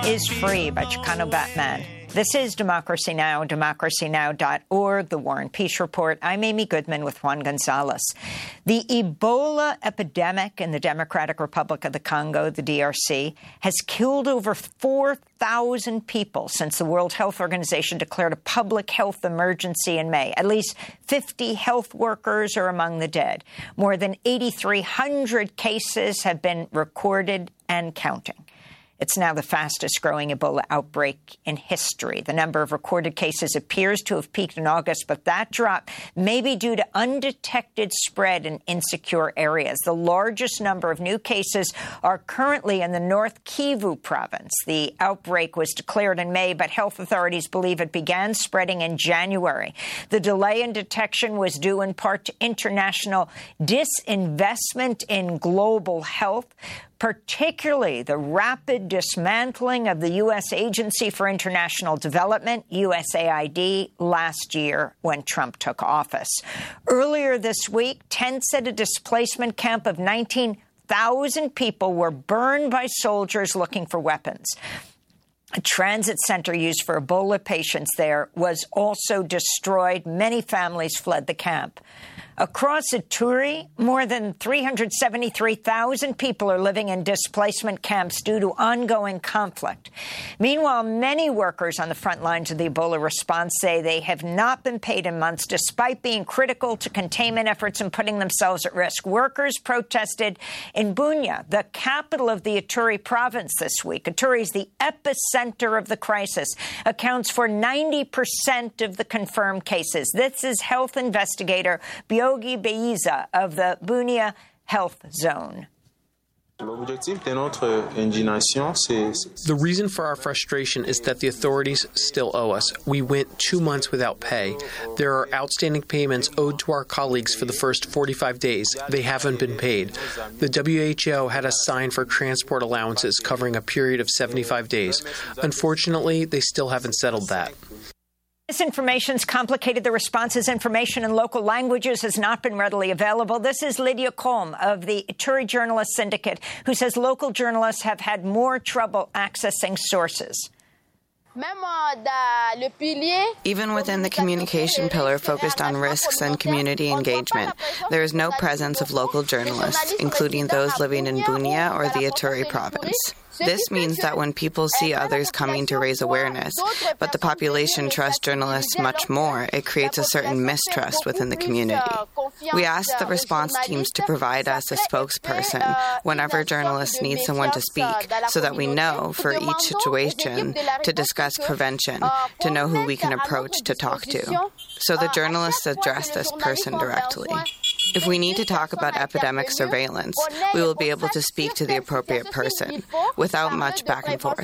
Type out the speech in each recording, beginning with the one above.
is Free by Chicano Batman. This is Democracy Now!, democracynow.org, The War and Peace Report. I'm Amy Goodman with Juan Gonzalez. The Ebola epidemic in the Democratic Republic of the Congo, the DRC, has killed over 4,000 people since the World Health Organization declared a public health emergency in May. At least 50 health workers are among the dead. More than 8,300 cases have been recorded and counting. It's now the fastest-growing Ebola outbreak in history. The number of recorded cases appears to have peaked in August, but that drop may be due to undetected spread in insecure areas. The largest number of new cases are currently in the North Kivu province. The outbreak was declared in May, but health authorities believe it began spreading in January. The delay in detection was due in part to international disinvestment in global health, particularly the rapid dismantling of the U.S. Agency for International Development, USAID, last year when Trump took office. Earlier this week, tents at a displacement camp of 19,000 people were burned by soldiers looking for weapons. A transit center used for Ebola patients there was also destroyed. Many families fled the camp. Across Ituri, more than 373,000 people are living in displacement camps due to ongoing conflict. Meanwhile, many workers on the front lines of the Ebola response say they have not been paid in months, despite being critical to containment efforts and putting themselves at risk. Workers protested in Bunia, the capital of the Ituri province, this week. Ituri is the epicenter of the crisis, accounts for 90% of the confirmed cases. This is health investigator Biogi Beiza of the Bunia Health Zone. The reason for our frustration is that the authorities still owe us. We went 2 months without pay. There are outstanding payments owed to our colleagues for the first 45 days. They haven't been paid. The WHO had us sign for transport allowances covering a period of 75 days. Unfortunately, they still haven't settled that. This information's complicated. The response's information in local languages has not been readily available. This is Lydia Colm of the Ituri Journalist Syndicate, who says local journalists have had more trouble accessing sources. Even within the communication pillar focused on risks and community engagement, there is no presence of local journalists, including those living in Bunia or the Ituri province. This means that when people see others coming to raise awareness, but the population trusts journalists much more, it creates a certain mistrust within the community. We ask the response teams to provide us a spokesperson whenever journalists need someone to speak, so that we know, for each situation, to discuss prevention, to know who we can approach to talk to. So the journalists address this person directly. If we need to talk about epidemic surveillance, we will be able to speak to the appropriate person without much back and forth.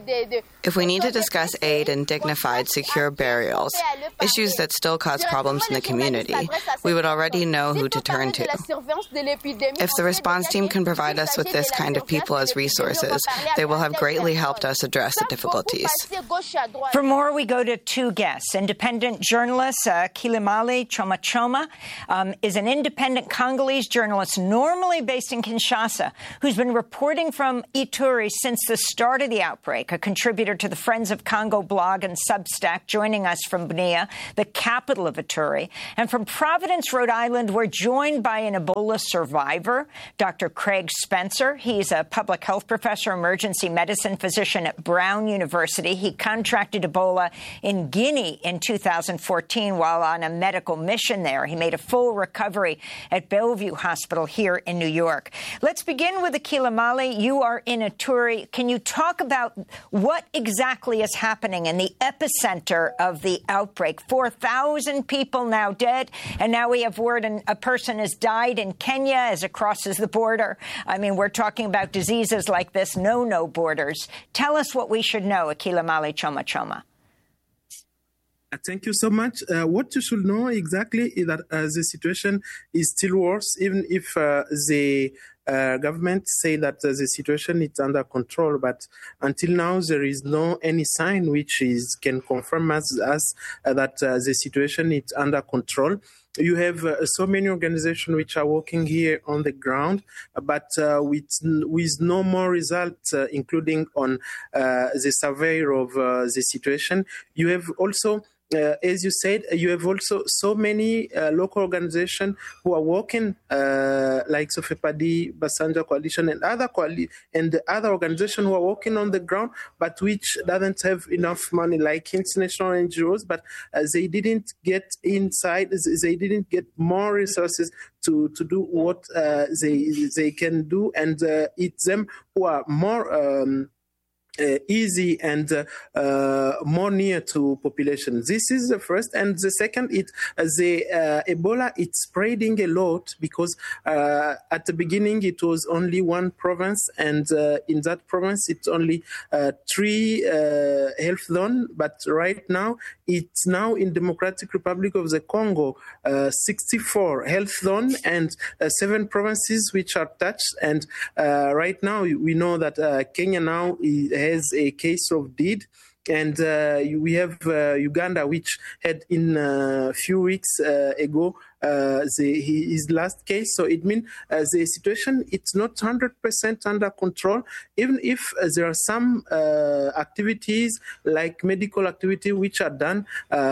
If we need to discuss aid and dignified, secure burials, issues that still cause problems in the community, we would already know who to turn to. If the response team can provide us with this kind of people as resources, they will have greatly helped us address the difficulties. For more, we go to two guests. Independent journalist Kilimali Choma Choma is an independent Congolese journalist normally based in Kinshasa, who's been reporting from Ituri since the start of the outbreak, a contributor to the Friends of Congo blog and Substack, joining us from Bunia, the capital of Ituri. And from Providence, Rhode Island, we're joined by an Ebola survivor, Dr. Craig Spencer. He's a public health professor, emergency medicine physician at Brown University. He contracted Ebola in Guinea in 2014 while on a medical mission there. He made a full recovery at Bellevue Hospital here in New York. Let's begin with Akila Mali. You are in Ituri. Can you talk about what exactly is happening in the epicenter of the outbreak? 4,000 people now dead, and now we have word a person has died in Kenya as it crosses the border. I mean, we're talking about diseases like this, no borders. Tell us what we should know, Akila Mali Choma Choma. Thank you so much. What you should know exactly is that the situation is still worse, even if the government say that the situation is under control. But until now, there is no any sign which can confirm us that the situation is under control. you have so many organizations which are working here on the ground, but with no more results, including on the survey of the situation. You have also, as you said, you have also so many local organizations who are working, like Sofepadi, Basanja Coalition, and other organizations who are working on the ground, but which doesn't have enough money, like international NGOs. But they didn't get inside; they didn't get more resources to do what they can do, and it's them who are more easy and more near to population. This is the first. And the second, the Ebola, it's spreading a lot because at the beginning it was only one province, and in that province it's only 3 health zones, but right now it's now in Democratic Republic of the Congo, 64 health zones and 7 provinces which are touched. And right now we know that Kenya now has a case of DID, and we have Uganda, which had in a few weeks ago his last case. So it means the situation, it's not 100% under control, even if there are some activities like medical activity which are done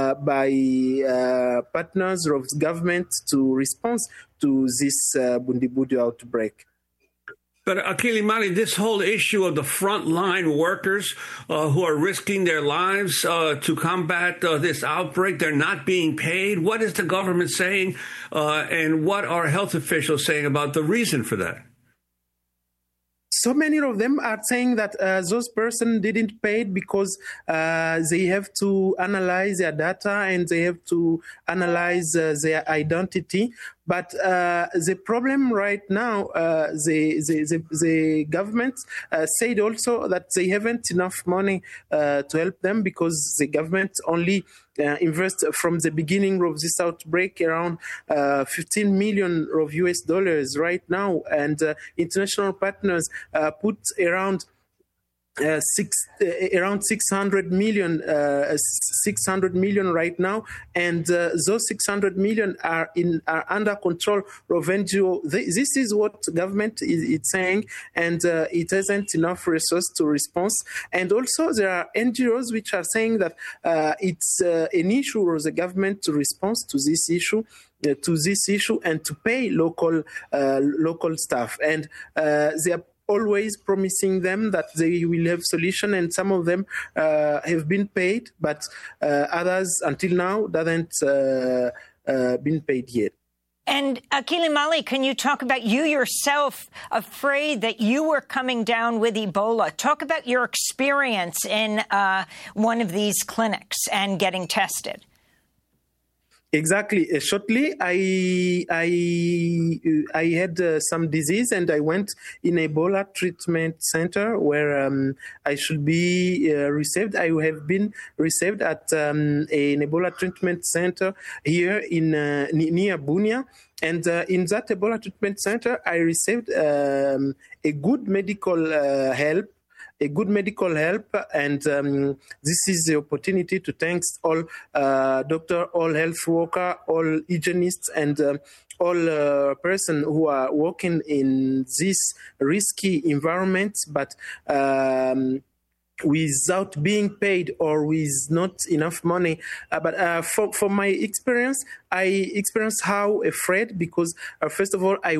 by partners of government to respond to this Bundibugyo outbreak. But Akili Mali, this whole issue of the frontline workers who are risking their lives to combat this outbreak, they're not being paid. What is the government saying, and what are health officials saying about the reason for that? So many of them are saying that those persons didn't pay because they have to analyze their data and they have to analyze their identity. But the problem right now, the government said also that they haven't enough money to help them, because the government only invest from the beginning of this outbreak around $15 million of US dollars right now, and international partners put around around 600 million right now, and those 600 million are under control of NGO. This is what government is saying, and it hasn't enough resource to respond. And also there are NGOs which are saying that it's an issue for the government to respond to this issue. And to pay local staff, and they are always promising them that they will have solution, and some of them have been paid, but others until now haven't been paid yet. And Akili Mali, can you talk about you yourself afraid that you were coming down with Ebola? Talk about your experience in one of these clinics and getting tested. Exactly. Shortly, I had some disease, and I went in Ebola treatment center where I should be received. I have been received at an Ebola treatment center here in near Bunia. And in that Ebola treatment center, I received a good medical help. And this is the opportunity to thank all doctor, all health worker, all hygienists, and all person who are working in this risky environment, but without being paid or with not enough money. But for my experience, I experienced how afraid, because first of all, I